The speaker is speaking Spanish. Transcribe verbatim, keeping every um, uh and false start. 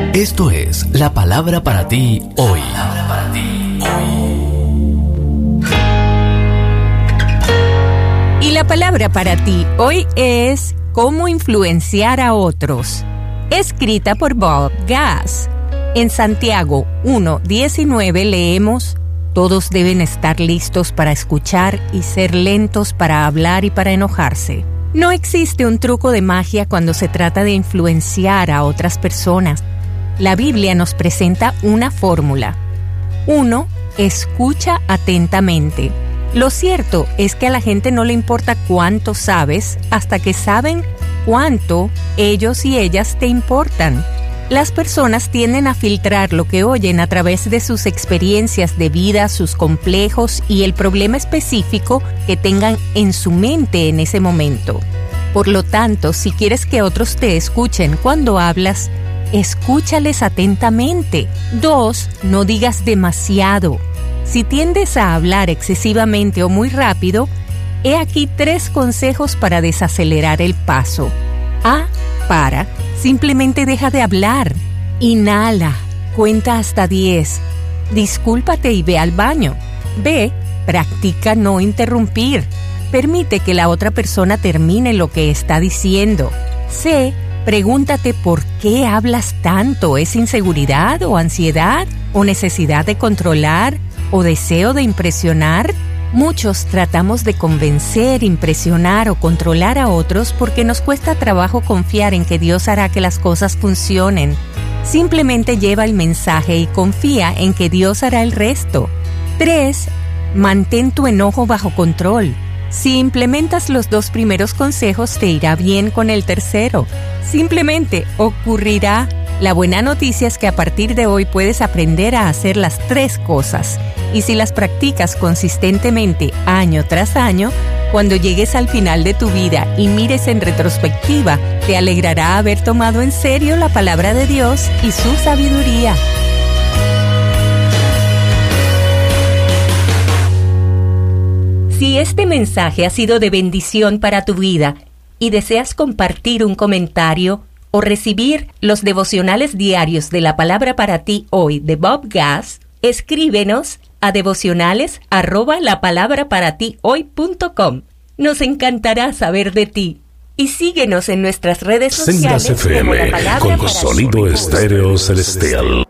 Esto es la palabra para ti hoy. Palabra para ti hoy. Y la palabra para ti hoy es cómo influenciar a otros. Escrita por Bob Gass. En Santiago uno diecinueve leemos: todos deben estar listos para escuchar y ser lentos para hablar y para enojarse. No existe un truco de magia cuando se trata de influenciar a otras personas. La Biblia nos presenta una fórmula. Uno, escucha atentamente. Lo cierto es que a la gente no le importa cuánto sabes hasta que saben cuánto ellos y ellas te importan. Las personas tienden a filtrar lo que oyen a través de sus experiencias de vida, sus complejos y el problema específico que tengan en su mente en ese momento. Por lo tanto, si quieres que otros te escuchen cuando hablas, escúchales atentamente. Dos, no digas demasiado. Si tiendes a hablar excesivamente o muy rápido, he aquí tres consejos para desacelerar el paso. A. Para. Simplemente deja de hablar. Inhala. Cuenta hasta diez. Discúlpate y ve al baño. B. Practica no interrumpir. Permite que la otra persona termine lo que está diciendo. C. Pregúntate por qué hablas tanto. ¿Es inseguridad o ansiedad o necesidad de controlar o deseo de impresionar? Muchos tratamos de convencer, impresionar o controlar a otros porque nos cuesta trabajo confiar en que Dios hará que las cosas funcionen. Simplemente lleva el mensaje y confía en que Dios hará el resto. tres. Mantén tu enojo bajo control. Si implementas los dos primeros consejos, te irá bien con el tercero. Simplemente ocurrirá. La buena noticia es que a partir de hoy puedes aprender a hacer las tres cosas. Y si las practicas consistentemente año tras año, cuando llegues al final de tu vida y mires en retrospectiva, te alegrará haber tomado en serio la palabra de Dios y su sabiduría. Si este mensaje ha sido de bendición para tu vida y deseas compartir un comentario o recibir los devocionales diarios de la palabra para ti hoy de Bob Gass, escríbenos a devocionales arroba la palabra para ti hoy punto com. Nos encantará saber de ti. Y síguenos en nuestras redes sociales. Sendas F M, con sonido estéreo celestial.